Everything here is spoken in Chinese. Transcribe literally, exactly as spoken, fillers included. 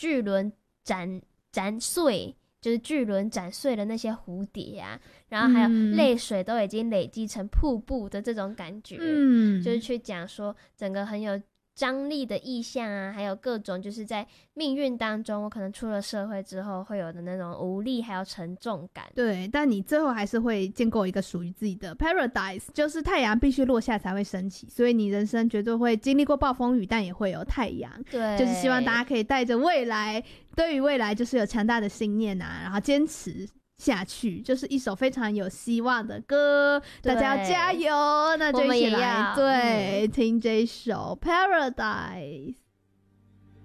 巨轮斩斩碎，就是巨轮斩碎了那些蝴蝶啊，然后还有泪水都已经累积成瀑布的这种感觉，嗯，就是去讲说整个很有张力的意象啊，还有各种就是在命运当中我可能出了社会之后会有的那种无力还有沉重感。 对，但你最后还是会建构一个属于自己的 paradise， 就是太阳必须落下才会升起，所以你人生绝对会经历过暴风雨，但也会有太阳。 对， 就是希望大家可以带着未来，对于未来就是有强大的信念啊，然后坚持下去，就是一首非常有希望的歌，大家要加油，那就一起来对、嗯、听这首 Paradise。